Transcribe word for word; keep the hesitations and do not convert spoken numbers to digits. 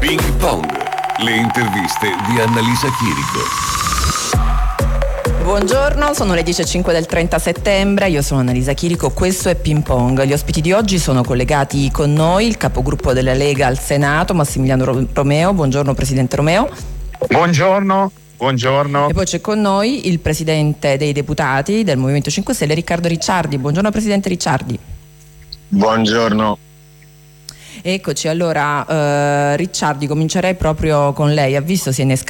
Ping Pong, le interviste di Annalisa Chirico. Buongiorno, sono le dieci e cinque del trenta settembre, io sono Annalisa Chirico, questo è Ping Pong. Gli ospiti di oggi sono collegati con noi il capogruppo della Lega al Senato, Massimiliano Romeo. Buongiorno Presidente Romeo. Buongiorno. Buongiorno. E poi c'è con noi il Presidente dei Deputati del Movimento cinque Stelle, Riccardo Ricciardi. Buongiorno Presidente Ricciardi. Buongiorno. Eccoci, allora eh, Ricciardi, comincerei proprio con lei. Ha visto, si è innescato